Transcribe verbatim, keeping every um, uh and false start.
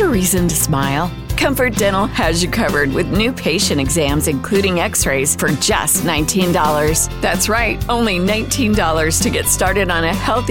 reason to smile? Comfort Dental has you covered with new patient exams, including x-rays, for just nineteen dollars. That's right, only nineteen dollars to get started on a healthy